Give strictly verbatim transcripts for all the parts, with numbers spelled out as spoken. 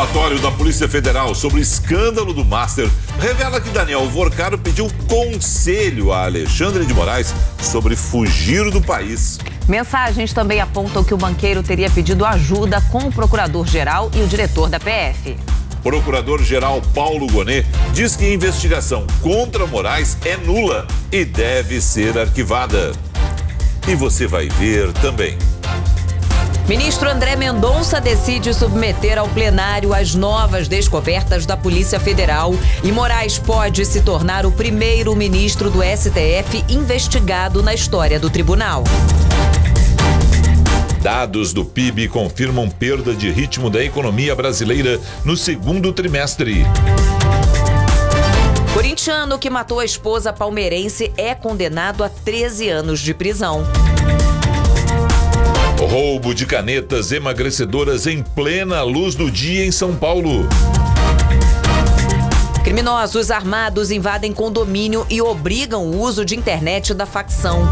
Relatório da Polícia Federal sobre o escândalo do Master revela que Daniel Vorcaro pediu conselho a Alexandre de Moraes sobre fugir do país. Mensagens também apontam que o banqueiro teria pedido ajuda com o procurador-geral e o diretor da P F. Procurador-geral Paulo Gonet diz que a investigação contra Moraes é nula e deve ser arquivada. E você vai ver também. Ministro André Mendonça decide submeter ao plenário as novas descobertas da Polícia Federal e Moraes pode se tornar o primeiro ministro do S T F investigado na história do tribunal. Dados do P I B confirmam perda de ritmo da economia brasileira no segundo trimestre. Corintiano que matou a esposa palmeirense é condenado a treze anos de prisão. Roubo de canetas emagrecedoras em plena luz do dia em São Paulo. Criminosos armados invadem condomínio e obrigam o uso de internet da facção.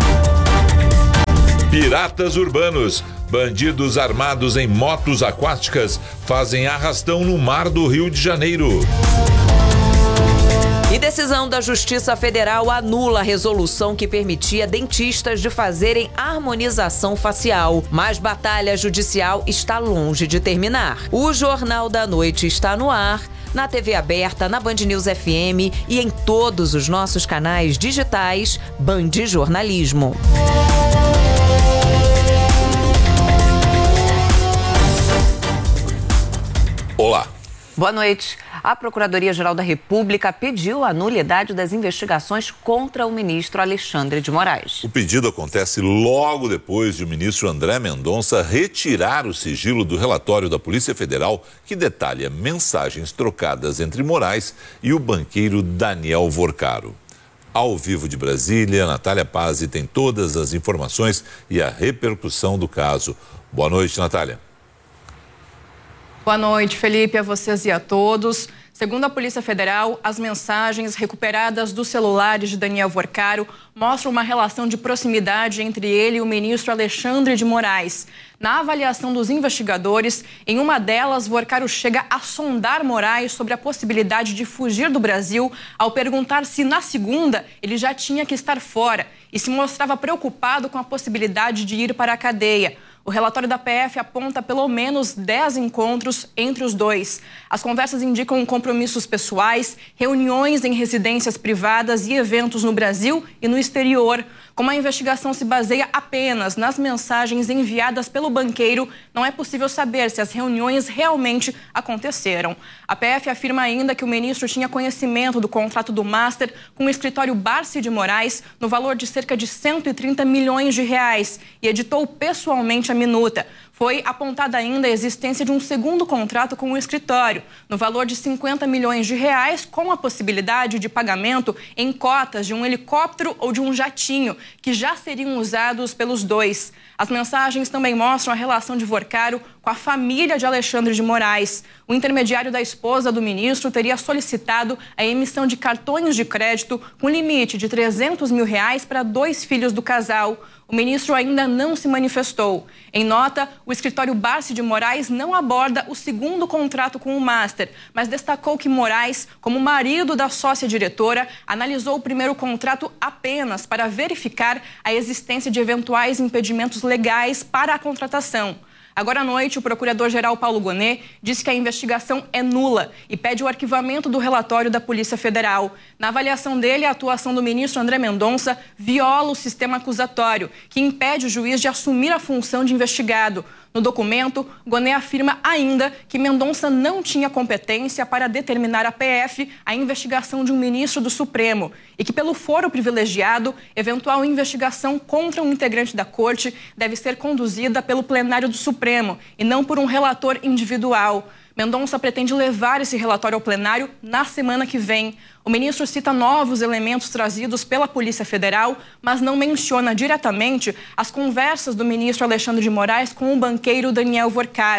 Piratas urbanos. Bandidos armados em motos aquáticas fazem arrastão no mar do Rio de Janeiro. E decisão da Justiça Federal anula a resolução que permitia dentistas de fazerem harmonização facial. Mas batalha judicial está longe de terminar. O Jornal da Noite está no ar, na T V aberta, na Band News F M e em todos os nossos canais digitais Band Jornalismo. Olá. Boa noite. A Procuradoria-Geral da República pediu a nulidade das investigações contra o ministro Alexandre de Moraes. O pedido acontece logo depois de o ministro André Mendonça retirar o sigilo do relatório da Polícia Federal que detalha mensagens trocadas entre Moraes e o banqueiro Daniel Vorcaro. Ao vivo de Brasília, Natália Pazzi tem todas as informações e a repercussão do caso. Boa noite, Natália. Boa noite, Felipe, a vocês e a todos. Segundo a Polícia Federal, as mensagens recuperadas dos celulares de Daniel Vorcaro mostram uma relação de proximidade entre ele e o ministro Alexandre de Moraes. Na avaliação dos investigadores, em uma delas, Vorcaro chega a sondar Moraes sobre a possibilidade de fugir do Brasil ao perguntar se, na segunda, ele já tinha que estar fora e se mostrava preocupado com a possibilidade de ir para a cadeia. O relatório da P F aponta pelo menos dez encontros entre os dois. As conversas indicam compromissos pessoais, reuniões em residências privadas e eventos no Brasil e no exterior. Como a investigação se baseia apenas nas mensagens enviadas pelo banqueiro, não é possível saber se as reuniões realmente aconteceram. A P F afirma ainda que o ministro tinha conhecimento do contrato do Master com o escritório Barsi de Moraes no valor de cerca de cento e trinta milhões de reais e editou pessoalmente a minuta. Foi apontada ainda a existência de um segundo contrato com o escritório, no valor de cinquenta milhões de reais, com a possibilidade de pagamento em cotas de um helicóptero ou de um jatinho, que já seriam usados pelos dois. As mensagens também mostram a relação de Vorcaro com a família de Alexandre de Moraes. O intermediário da esposa do ministro teria solicitado a emissão de cartões de crédito com limite de trezentos mil reais para dois filhos do casal. O ministro ainda não se manifestou. Em nota, o escritório Barsi de Moraes não aborda o segundo contrato com o Master, mas destacou que Moraes, como marido da sócia diretora, analisou o primeiro contrato apenas para verificar a existência de eventuais impedimentos legais para a contratação. Agora à noite, o procurador-geral Paulo Gonet disse que a investigação é nula e pede o arquivamento do relatório da Polícia Federal. Na avaliação dele, a atuação do ministro André Mendonça viola o sistema acusatório, que impede o juiz de assumir a função de investigado. No documento, Gonet afirma ainda que Mendonça não tinha competência para determinar à P F a investigação de um ministro do Supremo e que, pelo foro privilegiado, eventual investigação contra um integrante da Corte deve ser conduzida pelo plenário do Supremo e não por um relator individual. Mendonça pretende levar esse relatório ao plenário na semana que vem. O ministro cita novos elementos trazidos pela Polícia Federal, mas não menciona diretamente as conversas do ministro Alexandre de Moraes com o banqueiro Daniel Vorcaro. O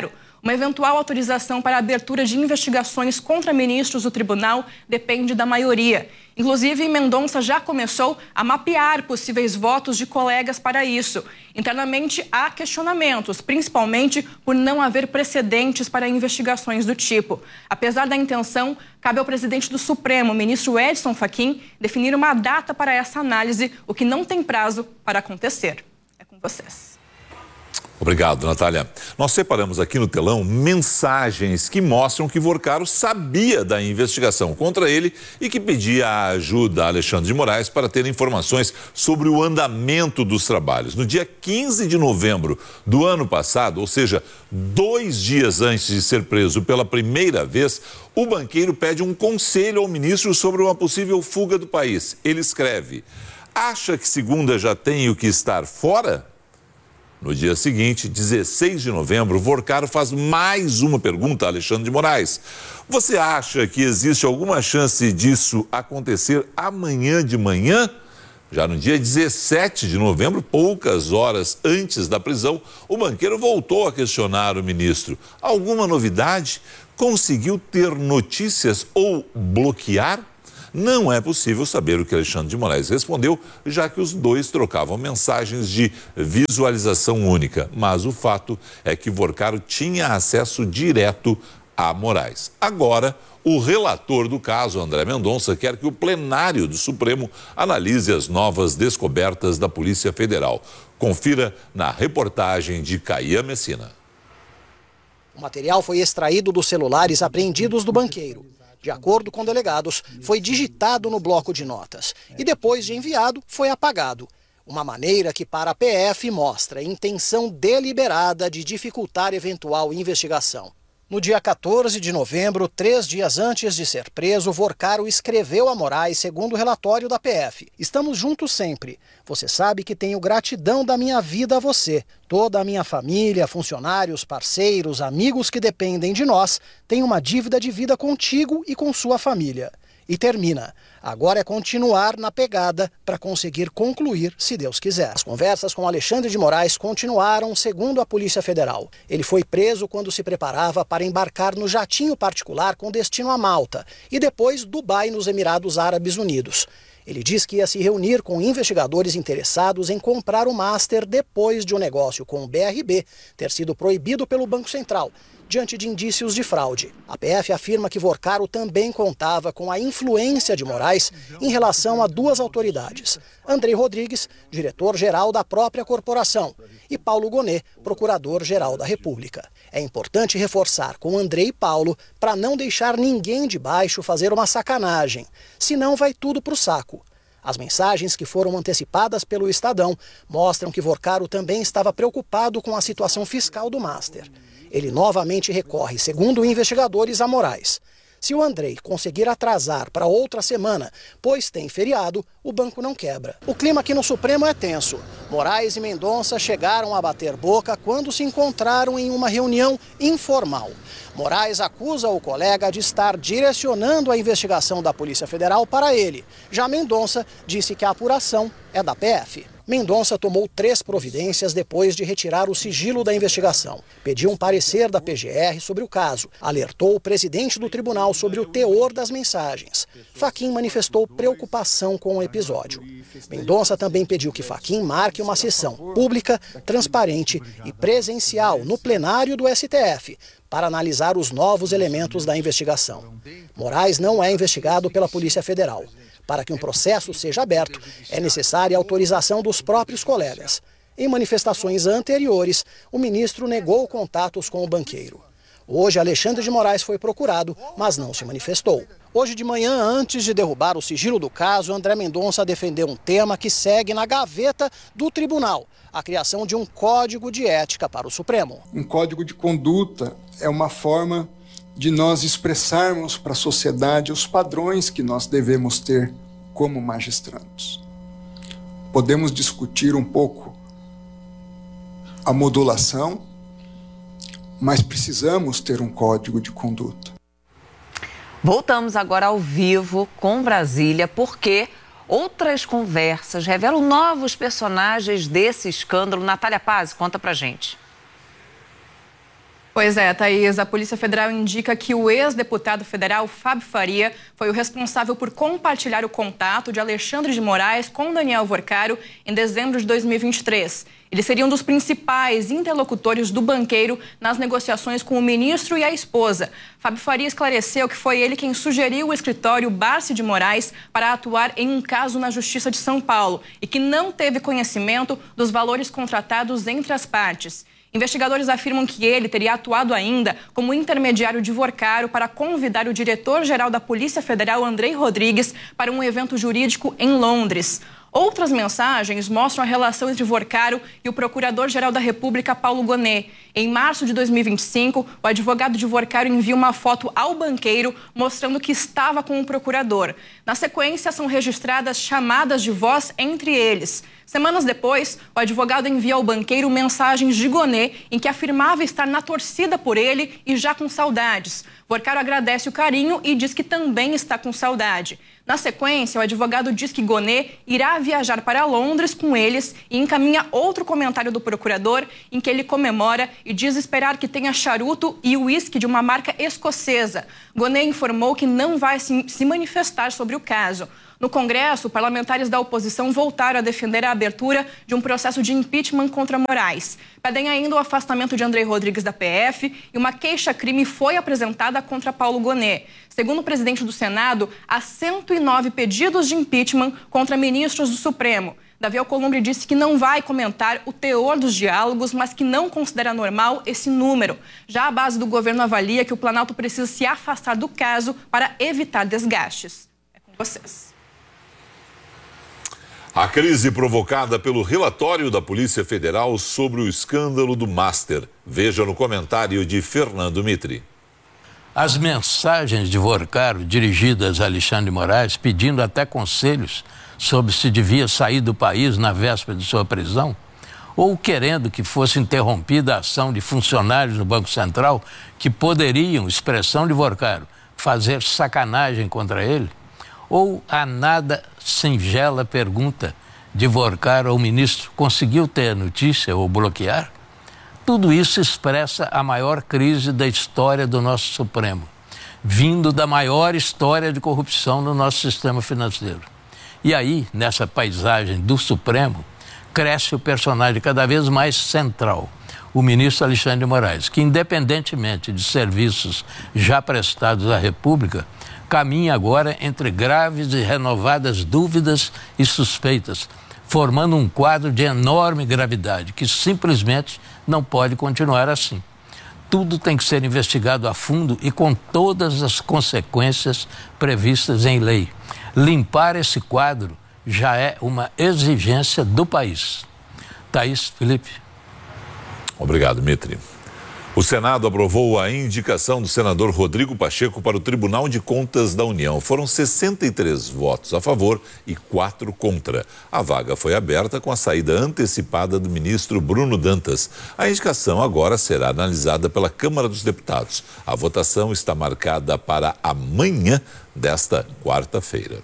Uma eventual autorização para a abertura de investigações contra ministros do tribunal depende da maioria. Inclusive, Mendonça já começou a mapear possíveis votos de colegas para isso. Internamente, há questionamentos, principalmente por não haver precedentes para investigações do tipo. Apesar da intenção, cabe ao presidente do Supremo, ministro Edson Fachin, definir uma data para essa análise, o que não tem prazo para acontecer. É com vocês. Obrigado, Natália. Nós separamos aqui no telão mensagens que mostram que Vorcaro sabia da investigação contra ele e que pedia a ajuda a Alexandre de Moraes para ter informações sobre o andamento dos trabalhos. No dia quinze de novembro do ano passado, ou seja, dois dias antes de ser preso pela primeira vez, o banqueiro pede um conselho ao ministro sobre uma possível fuga do país. Ele escreve: acha que segunda já tenho que estar fora? No dia seguinte, dezesseis de novembro, Vorcaro faz mais uma pergunta a Alexandre de Moraes. Você acha que existe alguma chance disso acontecer amanhã de manhã? Já no dia dezessete de novembro, poucas horas antes da prisão, o banqueiro voltou a questionar o ministro. Alguma novidade? Conseguiu ter notícias ou bloquear? Não é possível saber o que Alexandre de Moraes respondeu, já que os dois trocavam mensagens de visualização única. Mas o fato é que Vorcaro tinha acesso direto a Moraes. Agora, o relator do caso, André Mendonça, quer que o plenário do Supremo analise as novas descobertas da Polícia Federal. Confira na reportagem de Caia Messina. O material foi extraído dos celulares apreendidos do banqueiro. De acordo com delegados, foi digitado no bloco de notas e depois de enviado foi apagado. Uma maneira que para a P F mostra intenção deliberada de dificultar eventual investigação. No dia quatorze de novembro, três dias antes de ser preso, Vorcaro escreveu a Moraes, segundo o relatório da P F. Estamos juntos sempre. Você sabe que tenho gratidão da minha vida a você. Toda a minha família, funcionários, parceiros, amigos que dependem de nós, têm uma dívida de vida contigo e com sua família. E termina. Agora é continuar na pegada para conseguir concluir, se Deus quiser. As conversas com Alexandre de Moraes continuaram, segundo a Polícia Federal. Ele foi preso quando se preparava para embarcar no jatinho particular com destino a Malta e depois Dubai, nos Emirados Árabes Unidos. Ele diz que ia se reunir com investigadores interessados em comprar o Master depois de o negócio com o B R B ter sido proibido pelo Banco Central, diante de indícios de fraude. A P F afirma que Vorcaro também contava com a influência de Moraes em relação a duas autoridades: Andrei Rodrigues, diretor-geral da própria corporação, e Paulo Gonet, procurador-geral da República. É importante reforçar com Andrei e Paulo para não deixar ninguém de baixo fazer uma sacanagem, senão vai tudo para o saco. As mensagens que foram antecipadas pelo Estadão mostram que Vorcaro também estava preocupado com a situação fiscal do Master. Ele novamente recorre, segundo investigadores, a Moraes. Se o Andrei conseguir atrasar para outra semana, pois tem feriado, o banco não quebra. O clima aqui no Supremo é tenso. Moraes e Mendonça chegaram a bater boca quando se encontraram em uma reunião informal. Moraes acusa o colega de estar direcionando a investigação da Polícia Federal para ele. Já Mendonça disse que a apuração é da P F. Mendonça tomou três providências depois de retirar o sigilo da investigação. Pediu um parecer da P G R sobre o caso. Alertou o presidente do tribunal sobre o teor das mensagens. Fachin manifestou preocupação com o episódio. Mendonça também pediu que Fachin marque uma sessão pública, transparente e presencial no plenário do S T F para analisar os novos elementos da investigação. Moraes não é investigado pela Polícia Federal. Para que um processo seja aberto, é necessária a autorização dos próprios colegas. Em manifestações anteriores, o ministro negou contatos com o banqueiro. Hoje, Alexandre de Moraes foi procurado, mas não se manifestou. Hoje de manhã, antes de derrubar o sigilo do caso, André Mendonça defendeu um tema que segue na gaveta do tribunal: a criação de um código de ética para o Supremo. Um código de conduta é uma forma de nós expressarmos para a sociedade os padrões que nós devemos ter como magistrados. Podemos discutir um pouco a modulação, mas precisamos ter um código de conduta. Voltamos agora ao vivo com Brasília, porque outras conversas revelam novos personagens desse escândalo. Natália Paz, conta pra gente. Pois é, Thaís, a Polícia Federal indica que o ex-deputado federal Fábio Faria foi o responsável por compartilhar o contato de Alexandre de Moraes com Daniel Worcaro em dezembro de dois mil e vinte e três. Ele seria um dos principais interlocutores do banqueiro nas negociações com o ministro e a esposa. Fábio Faria esclareceu que foi ele quem sugeriu o escritório Barsi de Moraes para atuar em um caso na Justiça de São Paulo e que não teve conhecimento dos valores contratados entre as partes. Investigadores afirmam que ele teria atuado ainda como intermediário de Worcaro para convidar o diretor-geral da Polícia Federal, Andrei Rodrigues, para um evento jurídico em Londres. Outras mensagens mostram a relação entre Worcaro e o Procurador-Geral da República, Paulo Gonet. Em março de dois mil e vinte e cinco, o advogado de Worcaro envia uma foto ao banqueiro mostrando que estava com o procurador. Na sequência, são registradas chamadas de voz entre eles. Semanas depois, o advogado envia ao banqueiro mensagens de Gonet em que afirmava estar na torcida por ele e já com saudades. Worcaro agradece o carinho e diz que também está com saudade. Na sequência, o advogado diz que Gonet irá viajar para Londres com eles e encaminha outro comentário do procurador em que ele comemora e diz esperar que tenha charuto e uísque de uma marca escocesa. Gonet informou que não vai se manifestar sobre o caso. No Congresso, parlamentares da oposição voltaram a defender a abertura de um processo de impeachment contra Moraes. Pedem ainda o afastamento de Andrei Rodrigues da P F e uma queixa-crime foi apresentada contra Paulo Gonet. Segundo o presidente do Senado, há cento e nove pedidos de impeachment contra ministros do Supremo. Davi Alcolumbre disse que não vai comentar o teor dos diálogos, mas que não considera normal esse número. Já a base do governo avalia que o Planalto precisa se afastar do caso para evitar desgastes. É com vocês. A crise provocada pelo relatório da Polícia Federal sobre o escândalo do Master. Veja no comentário de Fernando Mitri. As mensagens de Worcaro dirigidas a Alexandre de Moraes, pedindo até conselhos sobre se devia sair do país na véspera de sua prisão, ou querendo que fosse interrompida a ação de funcionários do Banco Central que poderiam, expressão de Worcaro, fazer sacanagem contra ele, ou a nada singela pergunta de Worcaro ao ministro, conseguiu ter a notícia ou bloquear? Tudo isso expressa a maior crise da história do nosso Supremo, vindo da maior história de corrupção no nosso sistema financeiro. E aí, nessa paisagem do Supremo, cresce o personagem cada vez mais central, o ministro Alexandre de Moraes, que, independentemente de serviços já prestados à República, caminha agora entre graves e renovadas dúvidas e suspeitas, formando um quadro de enorme gravidade que simplesmente não pode continuar assim. Tudo tem que ser investigado a fundo e com todas as consequências previstas em lei. Limpar esse quadro já é uma exigência do país. Thaís, Felipe. Obrigado, Mitri. O Senado aprovou a indicação do senador Rodrigo Pacheco para o Tribunal de Contas da União. Foram sessenta e três votos a favor e quatro contra. A vaga foi aberta com a saída antecipada do ministro Bruno Dantas. A indicação agora será analisada pela Câmara dos Deputados. A votação está marcada para amanhã desta quarta-feira.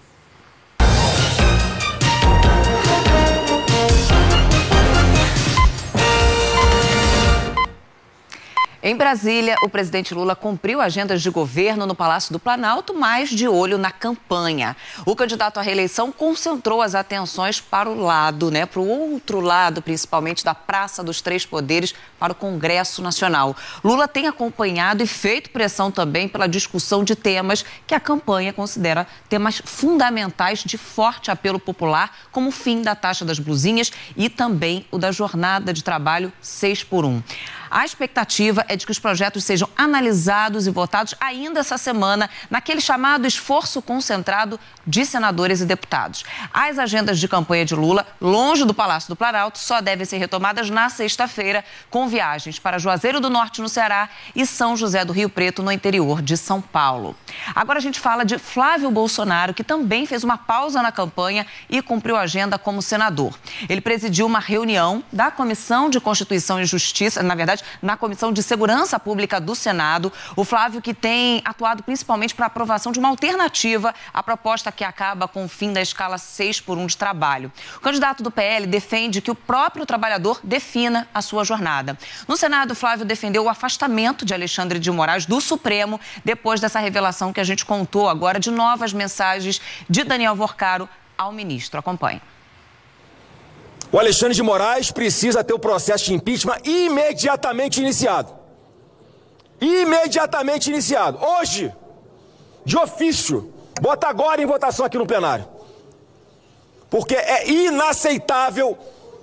Em Brasília, o presidente Lula cumpriu agendas de governo no Palácio do Planalto, mas de olho na campanha. O candidato à reeleição concentrou as atenções para o lado, né, para o outro lado, principalmente da Praça dos Três Poderes, para o Congresso Nacional. Lula tem acompanhado e feito pressão também pela discussão de temas que a campanha considera temas fundamentais de forte apelo popular, como o fim da taxa das blusinhas e também o da jornada de trabalho seis por um. A expectativa é de que os projetos sejam analisados e votados ainda essa semana, naquele chamado esforço concentrado de senadores e deputados. As agendas de campanha de Lula, longe do Palácio do Planalto, só devem ser retomadas na sexta-feira, com viagens para Juazeiro do Norte, no Ceará, e São José do Rio Preto, no interior de São Paulo. Agora a gente fala de Flávio Bolsonaro, que também fez uma pausa na campanha e cumpriu a agenda como senador. Ele presidiu uma reunião da Comissão de Constituição e Justiça, na verdade, Moraes na Comissão de Segurança Pública do Senado. O Flávio, que tem atuado principalmente para a aprovação de uma alternativa à proposta que acaba com o fim da escala seis por um de trabalho. O candidato do P L defende que o próprio trabalhador defina a sua jornada. No Senado, Flávio defendeu o afastamento de Alexandre de Moraes do Supremo depois dessa revelação que a gente contou agora de novas mensagens de Daniel Worcaro ao ministro. Acompanhe. O Alexandre de Moraes precisa ter o processo de impeachment imediatamente iniciado. Imediatamente iniciado. Hoje, de ofício, bota agora em votação aqui no plenário. Porque é inaceitável,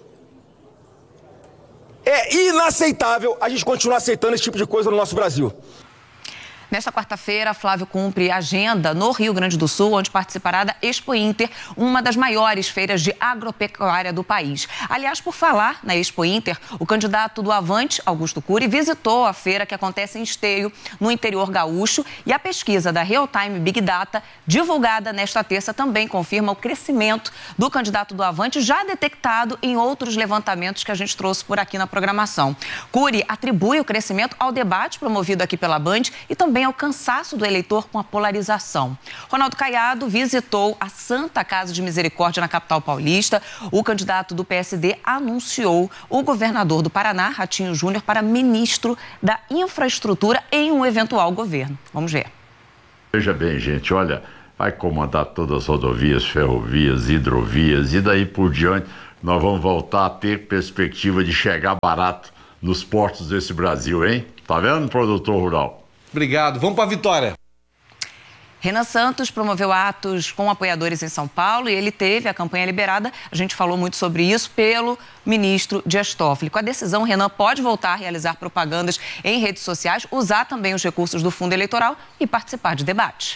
é inaceitável a gente continuar aceitando esse tipo de coisa no nosso Brasil. Nesta quarta-feira, Flávio cumpre agenda no Rio Grande do Sul, onde participará da Expo Inter, uma das maiores feiras de agropecuária do país. Aliás, por falar na Expo Inter, o candidato do Avante, Augusto Cury, visitou a feira que acontece em Esteio, no interior gaúcho, e a pesquisa da Real Time Big Data, divulgada nesta terça, também confirma o crescimento do candidato do Avante, já detectado em outros levantamentos que a gente trouxe por aqui na programação. Cury atribui o crescimento ao debate promovido aqui pela Band e também ao cansaço do eleitor com a polarização. Ronaldo Caiado visitou a Santa Casa de Misericórdia na capital paulista. O candidato do P S D anunciou o governador do Paraná, Ratinho Júnior, para ministro da Infraestrutura em um eventual governo. Vamos ver. Veja bem, gente, olha, vai comandar todas as rodovias, ferrovias, hidrovias e daí por diante nós vamos voltar a ter perspectiva de chegar barato nos portos desse Brasil, hein? Tá vendo, produtor rural? Obrigado. Vamos para a vitória. Renan Santos promoveu atos com apoiadores em São Paulo e ele teve a campanha liberada, a gente falou muito sobre isso, pelo ministro Dias Toffoli. Com a decisão, Renan pode voltar a realizar propagandas em redes sociais, usar também os recursos do fundo eleitoral e participar de debates.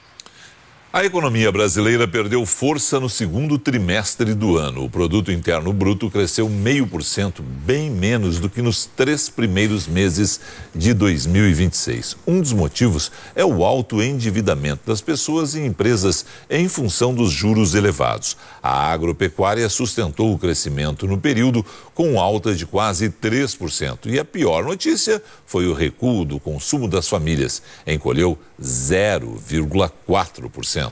A economia brasileira perdeu força no segundo trimestre do ano. O produto interno bruto cresceu meio por cento, bem menos do que nos três primeiros meses de dois mil e vinte e seis. Um dos motivos é o alto endividamento das pessoas e empresas em função dos juros elevados. A agropecuária sustentou o crescimento no período com alta de quase três por cento. E a pior notícia foi o recuo do consumo das famílias. Encolheu zero vírgula quatro por cento.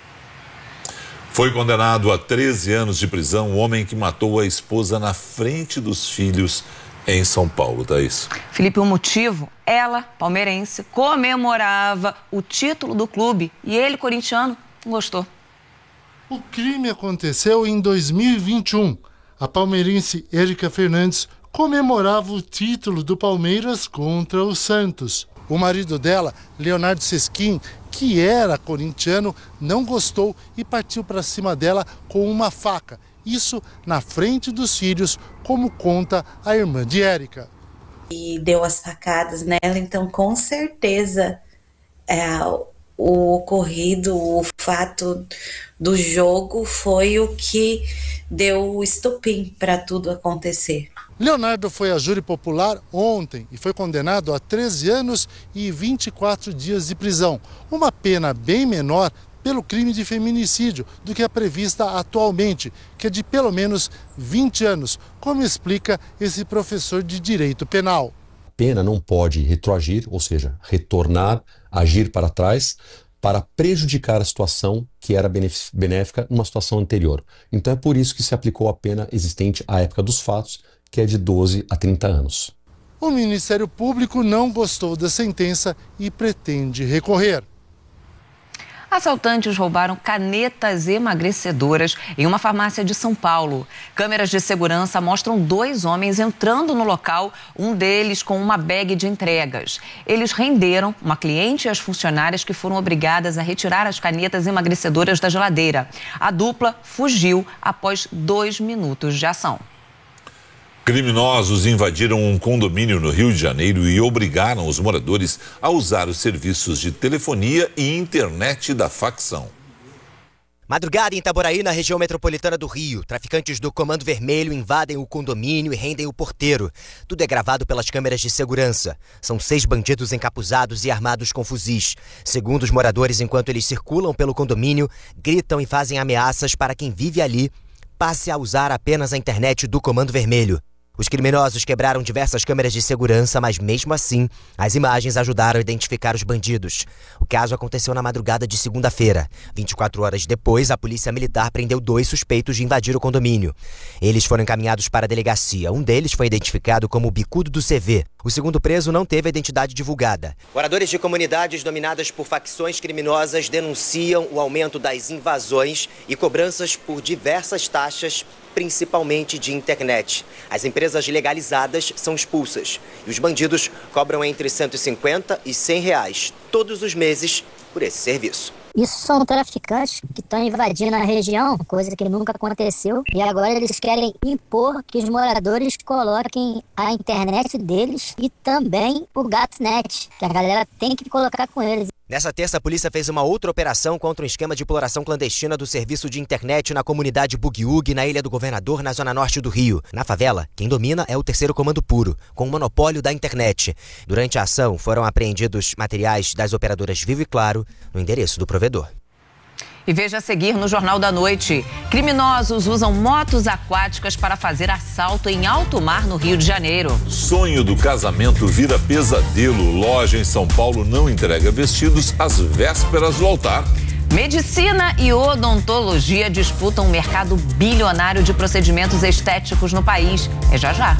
Foi condenado a treze anos de prisão o homem que matou a esposa na frente dos filhos em São Paulo, Thaís. Felipe, o motivo? Ela, palmeirense, comemorava o título do clube e ele, corintiano, não gostou. O crime aconteceu em dois mil e vinte e um. A palmeirense Érica Fernandes comemorava o título do Palmeiras contra o Santos. O marido dela, Leonardo Sesquim, que era corintiano, não gostou e partiu para cima dela com uma faca. Isso na frente dos filhos, como conta a irmã de Érica. E deu as facadas nela, então com certeza é, o ocorrido, o fato do jogo foi o que deu o estopim para tudo acontecer. Leonardo foi a júri popular ontem e foi condenado a treze anos e vinte e quatro dias de prisão, uma pena bem menor pelo crime de feminicídio do que a prevista atualmente, que é de pelo menos vinte anos, como explica esse professor de direito penal. A pena não pode retroagir, ou seja, retornar, agir para trás, para prejudicar a situação que era benéfica numa situação anterior. Então é por isso que se aplicou a pena existente à época dos fatos, que é de doze a trinta anos. O Ministério Público não gostou da sentença e pretende recorrer. Assaltantes roubaram canetas emagrecedoras em uma farmácia de São Paulo. Câmeras de segurança mostram dois homens entrando no local, um deles com uma bag de entregas. Eles renderam uma cliente e as funcionárias que foram obrigadas a retirar as canetas emagrecedoras da geladeira. A dupla fugiu após dois minutos de ação. Criminosos invadiram um condomínio no Rio de Janeiro e obrigaram os moradores a usar os serviços de telefonia e internet da facção. Madrugada em Itaboraí, na região metropolitana do Rio. Traficantes do Comando Vermelho invadem o condomínio e rendem o porteiro. Tudo é gravado pelas câmeras de segurança. São seis bandidos encapuzados e armados com fuzis. Segundo os moradores, enquanto eles circulam pelo condomínio, gritam e fazem ameaças para quem vive ali passe a usar apenas a internet do Comando Vermelho. Os criminosos quebraram diversas câmeras de segurança, mas mesmo assim, as imagens ajudaram a identificar os bandidos. O caso aconteceu na madrugada de segunda-feira. vinte e quatro horas depois, a polícia militar prendeu dois suspeitos de invadir o condomínio. Eles foram encaminhados para a delegacia. Um deles foi identificado como o Bicudo do C V. O segundo preso não teve a identidade divulgada. Moradores de comunidades dominadas por facções criminosas denunciam o aumento das invasões e cobranças por diversas taxas, principalmente de internet. As empresas legalizadas são expulsas e os bandidos cobram entre cento e cinquenta e cem reais todos os meses por esse serviço. Isso são traficantes que estão invadindo a região, coisa que nunca aconteceu, e agora eles querem impor que os moradores coloquem a internet deles e também o GatNet, que a galera tem que colocar com eles. Nessa terça, a polícia fez uma outra operação contra um esquema de exploração clandestina do serviço de internet na comunidade Bugiúgue, na Ilha do Governador, na zona norte do Rio. Na favela, quem domina é o Terceiro Comando Puro, com o monopólio da internet. Durante a ação, foram apreendidos materiais das operadoras Vivo e Claro no endereço do provedor. E veja a seguir no Jornal da Noite. Criminosos usam motos aquáticas para fazer assalto em alto mar no Rio de Janeiro. Sonho do casamento vira pesadelo. Loja em São Paulo não entrega vestidos às vésperas do altar. Medicina e odontologia disputam um mercado bilionário de procedimentos estéticos no país. É já já.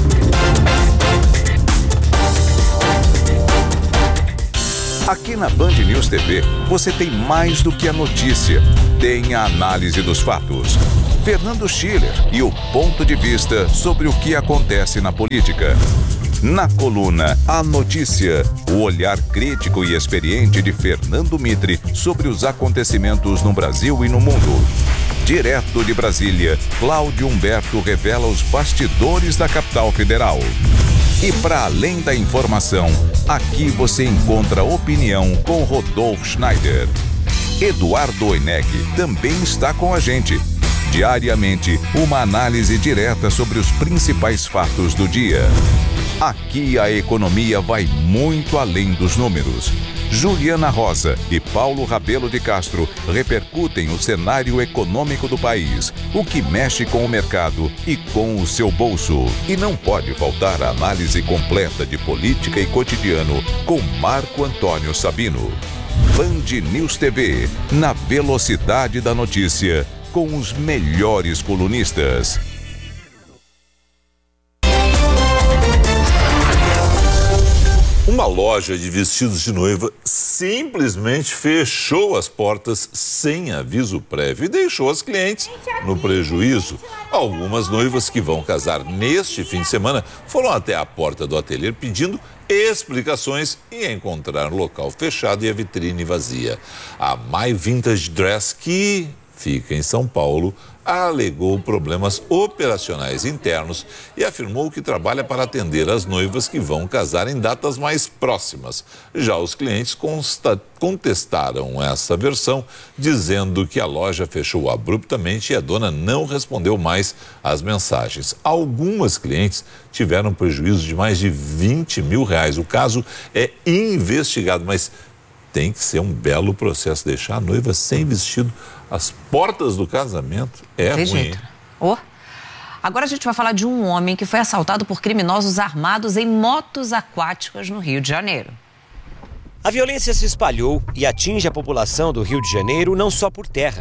Aqui na Band News T V, você tem mais do que a notícia. Tem a análise dos fatos. Fernando Schiller e o ponto de vista sobre o que acontece na política. Na coluna A Notícia, o olhar crítico e experiente de Fernando Mitre sobre os acontecimentos no Brasil e no mundo. Direto de Brasília, Cláudio Humberto revela os bastidores da capital federal. E para além da informação, aqui você encontra opinião com Rodolfo Schneider. Eduardo Oineg também está com a gente. Diariamente, uma análise direta sobre os principais fatos do dia. Aqui a economia vai muito além dos números. Juliana Rosa e Paulo Rabelo de Castro repercutem o cenário econômico do país, o que mexe com o mercado e com o seu bolso. E não pode faltar a análise completa de política e cotidiano com Marco Antônio Sabino. Band News T V, na velocidade da notícia, com os melhores colunistas. Uma loja de vestidos de noiva simplesmente fechou as portas sem aviso prévio e deixou as clientes no prejuízo. Algumas noivas que vão casar neste fim de semana foram até a porta do ateliê pedindo explicações e encontraram o local fechado e a vitrine vazia. A My Vintage Dress, que fica em São Paulo, alegou problemas operacionais internos e afirmou que trabalha para atender as noivas que vão casar em datas mais próximas. Já os clientes consta- contestaram essa versão, dizendo que a loja fechou abruptamente e a dona não respondeu mais às mensagens. Algumas clientes tiveram prejuízo de mais de vinte mil reais. O caso é investigado, mas tem que ser um belo processo. Deixar a noiva sem vestido às portas do casamento é ruim. Jeito. Oh. Agora a gente vai falar de um homem que foi assaltado por criminosos armados em motos aquáticas no Rio de Janeiro. A violência se espalhou e atinge a população do Rio de Janeiro não só por terra.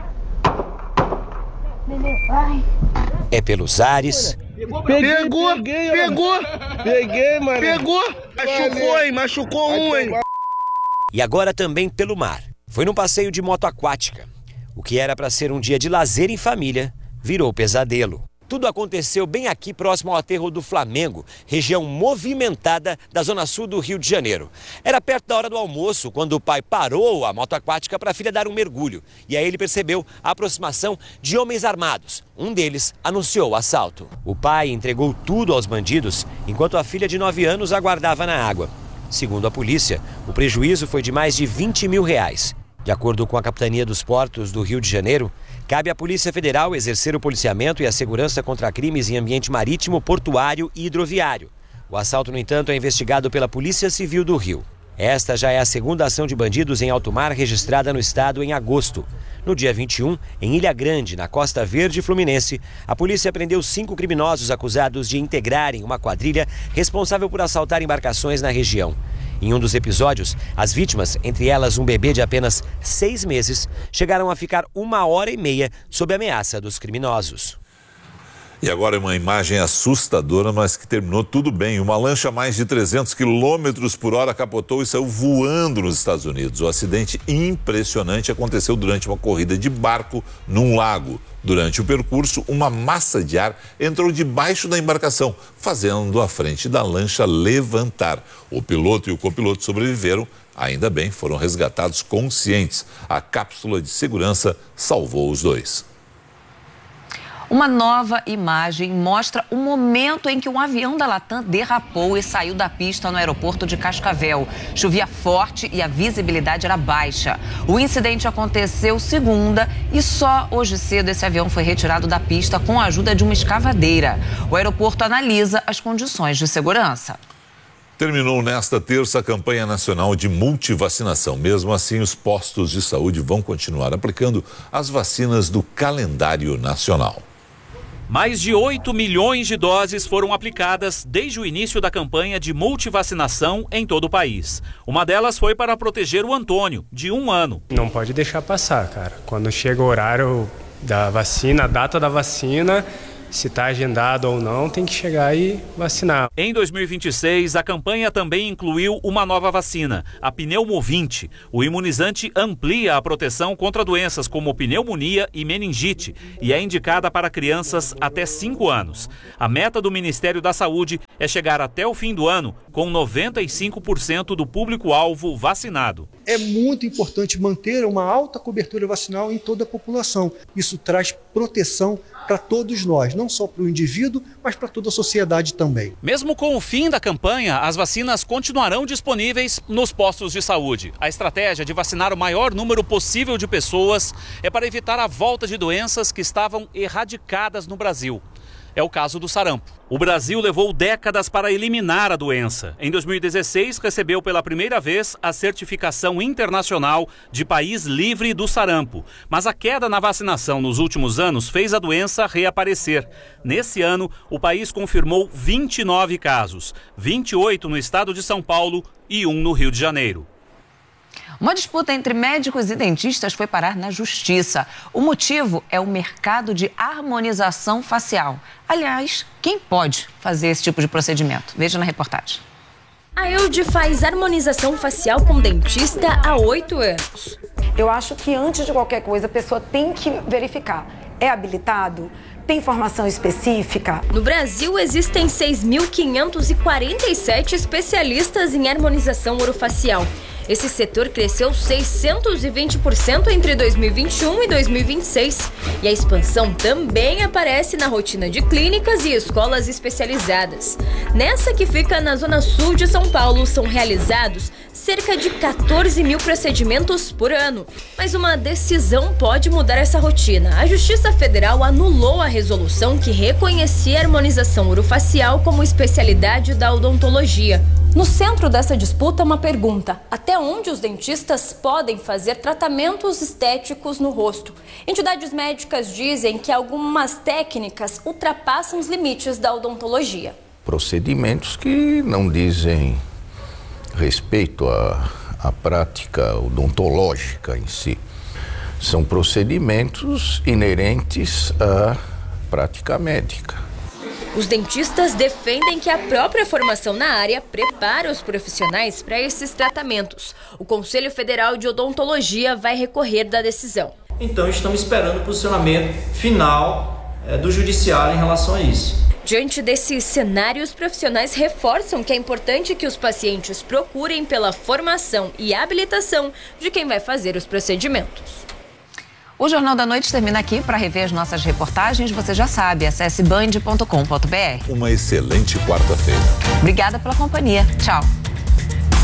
É pelos ares. Peguei, pegou, peguei, pegou, peguei, mano. Pegou, machucou, hein, machucou um, hein. E agora também pelo mar. Foi num passeio de moto aquática. O que era para ser um dia de lazer em família, virou pesadelo. Tudo aconteceu bem aqui próximo ao aterro do Flamengo, região movimentada da zona sul do Rio de Janeiro. Era perto da hora do almoço, quando o pai parou a moto aquática para a filha dar um mergulho. E aí ele percebeu a aproximação de homens armados. Um deles anunciou o assalto. O pai entregou tudo aos bandidos, enquanto a filha de nove anos aguardava na água. Segundo a polícia, o prejuízo foi de mais de vinte mil reais. De acordo com a Capitania dos Portos do Rio de Janeiro, cabe à Polícia Federal exercer o policiamento e a segurança contra crimes em ambiente marítimo, portuário e hidroviário. O assalto, no entanto, é investigado pela Polícia Civil do Rio. Esta já é a segunda ação de bandidos em alto mar registrada no estado em agosto. No dia vinte e um, em Ilha Grande, na Costa Verde Fluminense, a polícia prendeu cinco criminosos acusados de integrarem uma quadrilha responsável por assaltar embarcações na região. Em um dos episódios, as vítimas, entre elas um bebê de apenas seis meses, chegaram a ficar uma hora e meia sob a ameaça dos criminosos. E agora uma imagem assustadora, mas que terminou tudo bem. Uma lancha a mais de trezentos quilômetros por hora capotou e saiu voando nos Estados Unidos. O acidente impressionante aconteceu durante uma corrida de barco num lago. Durante o percurso, uma massa de ar entrou debaixo da embarcação, fazendo a frente da lancha levantar. O piloto e o copiloto sobreviveram, ainda bem, foram resgatados conscientes. A cápsula de segurança salvou os dois. Uma nova imagem mostra o momento em que um avião da Latam derrapou e saiu da pista no aeroporto de Cascavel. Chovia forte e a visibilidade era baixa. O incidente aconteceu segunda e só hoje cedo esse avião foi retirado da pista com a ajuda de uma escavadeira. O aeroporto analisa as condições de segurança. Terminou nesta terça a campanha nacional de multivacinação. Mesmo assim, os postos de saúde vão continuar aplicando as vacinas do calendário nacional. Mais de oito milhões de doses foram aplicadas desde o início da campanha de multivacinação em todo o país. Uma delas foi para proteger o Antônio, de um ano. Não pode deixar passar, cara. Quando chega o horário da vacina, a data da vacina, se está agendado ou não, tem que chegar e vacinar. Em dois mil e vinte e seis, a campanha também incluiu uma nova vacina, a Pneumovinte. O imunizante amplia a proteção contra doenças como pneumonia e meningite e é indicada para crianças até cinco anos. A meta do Ministério da Saúde é chegar até o fim do ano com noventa e cinco por cento do público-alvo vacinado. É muito importante manter uma alta cobertura vacinal em toda a população. Isso traz proteção para todos nós, não só para o indivíduo, mas para toda a sociedade também. Mesmo com o fim da campanha, as vacinas continuarão disponíveis nos postos de saúde. A estratégia de vacinar o maior número possível de pessoas é para evitar a volta de doenças que estavam erradicadas no Brasil. É o caso do sarampo. O Brasil levou décadas para eliminar a doença. Em dois mil e dezesseis, recebeu pela primeira vez a certificação internacional de país livre do sarampo. Mas a queda na vacinação nos últimos anos fez a doença reaparecer. Nesse ano, o país confirmou vinte e nove casos, vinte e oito no estado de São Paulo e um no Rio de Janeiro. Uma disputa entre médicos e dentistas foi parar na justiça. O motivo é o mercado de harmonização facial. Aliás, quem pode fazer esse tipo de procedimento? Veja na reportagem. A Eude faz harmonização facial com dentista há oito anos. Eu acho que antes de qualquer coisa a pessoa tem que verificar. É habilitado? Tem formação específica? No Brasil, existem seis mil quinhentos e quarenta e sete especialistas em harmonização orofacial. Esse setor cresceu seiscentos e vinte por cento entre dois mil e vinte e um e dois mil e vinte e seis. E a expansão também aparece na rotina de clínicas e escolas especializadas. Nessa que fica na zona sul de São Paulo, são realizados cerca de quatorze mil procedimentos por ano. Mas uma decisão pode mudar essa rotina. A Justiça Federal anulou a resolução que reconhecia a harmonização orofacial como especialidade da odontologia. No centro dessa disputa, uma pergunta: até onde os dentistas podem fazer tratamentos estéticos no rosto? Entidades médicas dizem que algumas técnicas ultrapassam os limites da odontologia. Procedimentos que não dizem respeito à, à prática odontológica em si. São procedimentos inerentes à prática médica. Os dentistas defendem que a própria formação na área prepara os profissionais para esses tratamentos. O Conselho Federal de Odontologia vai recorrer da decisão. Então estamos esperando o posicionamento final é, do judiciário em relação a isso. Diante desse cenário, os profissionais reforçam que é importante que os pacientes procurem pela formação e habilitação de quem vai fazer os procedimentos. O Jornal da Noite termina aqui. Para rever as nossas reportagens, você já sabe, acesse band ponto com ponto br. Uma excelente quarta-feira. Obrigada pela companhia. Tchau.